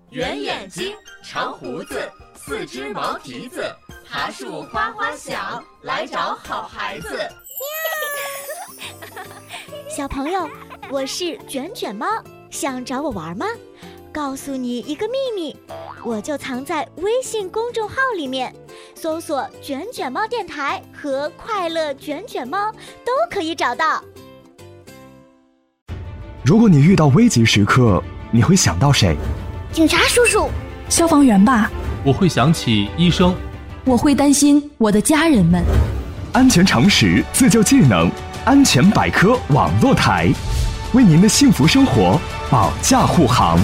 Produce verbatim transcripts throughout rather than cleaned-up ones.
圆眼睛，长胡子，四只毛蹄子，爬树哗哗响，来找好孩子。 小朋友，我是卷卷猫，想找我玩吗？告诉你一个秘密，我就藏在微信公众号里面，搜索卷卷猫电台和快乐卷卷猫都可以找到。 如果你遇到危急时刻，你会想到谁？ 警察叔叔， 消防员吧。 我会想起医生。 我会担心我的家人们。 安全常识，自救技能，安全百科网络台，为您的幸福生活保驾护航。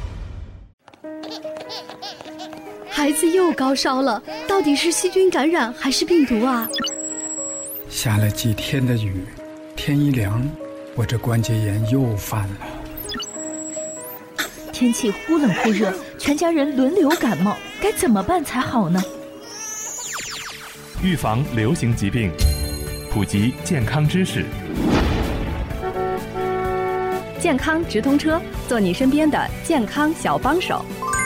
孩子又高烧了，到底是细菌感染还是病毒啊？ 下了几天的雨，天一凉，我这关节炎又犯了。 天气忽冷忽热，全家人轮流感冒，该怎么办才好呢？ 预防流行疾病，普及健康知识。 健康直通车，做你身边的健康小帮手。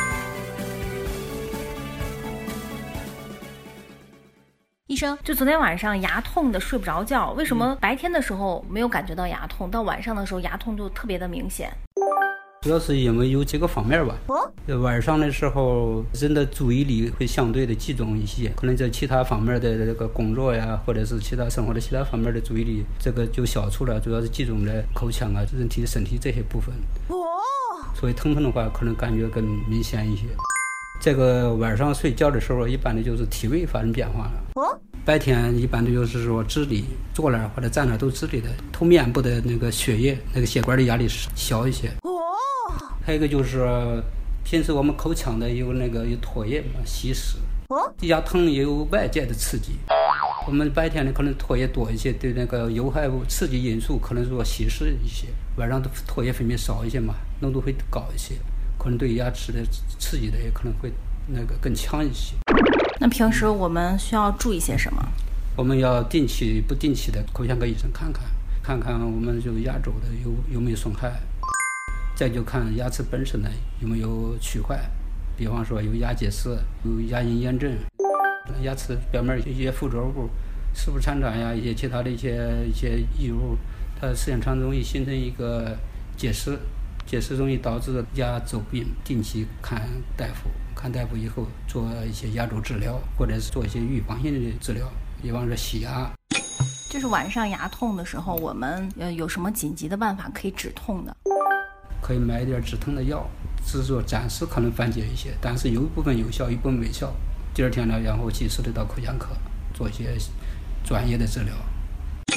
医生，就昨天晚上牙痛的睡不着觉，为什么白天的时候没有感觉到牙痛，到晚上的时候牙痛就特别的明显？ 主要是因为有几个方面吧。哦，晚上的时候人的注意力会相对的集中一些，可能在其他方面的这个工作呀，或者是其他生活的其他方面的注意力，这个就消除了，主要是集中在口腔啊、人体的身体这些部分。哦，所以疼痛的话，可能感觉更明显一些。这个晚上睡觉的时候，一般的就是体位发生变化了。哦，白天一般的就是说直立，坐那儿或者站那儿都直立的，头面部的那个血液、那个血管的压力小一些。哦，还有一个就是平时我们口腔的有那个有唾液嘛，吸食。哦，牙疼也有外界的刺激。我们白天呢可能唾液多一些，对那个有害物刺激因素可能说稀释一些，晚上的唾液分泌少一些嘛，浓度会高一些。可能对牙齿的刺激的也可能会那个更强一些。 那平时我们需要注意些什么？ 我们要定期不定期的口腔科医生看看，看看我们就牙周的有有没有损害，再就看牙齿本身的有没有龋坏，比方说有牙结石、有牙龈炎症，牙齿表面一些附着物、食物残渣呀，一些其他的一些一些异物，它时间长容易形成一个结石。结石容易导致牙周病，定期看大夫，看大夫以后做一些牙周治疗，或者是做一些预防性的治疗，比方说洗牙。 就是晚上牙痛的时候，我们呃有什么紧急的办法可以止痛的？ 可以买一点止痛的药，只是说暂时可能缓解一些，但是有一部分有效，一部分没效。第二天呢，然后及时的到口腔科做一些专业的治疗。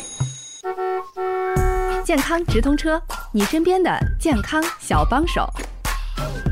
健康直通车，你身边的健康小帮手。